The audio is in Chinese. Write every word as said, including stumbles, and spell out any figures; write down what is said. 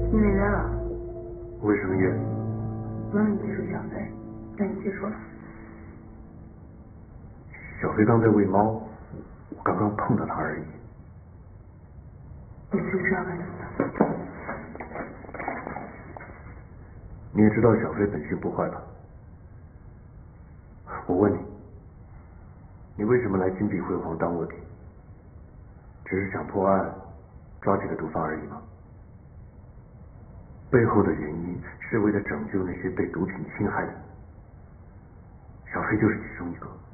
因为约了。 为什么约？ 不让你接触小飞，但你接触了。 小飞刚在喂猫，我刚刚碰到他而已。 你是不是要干什么？ 你也知道小飞本性不坏吧？我问你，你为什么来金碧辉煌当卧底？只是想破案，抓几个毒贩而已吗？背后的原因是为了拯救那些被毒品侵害的人，小飞就是其中一个。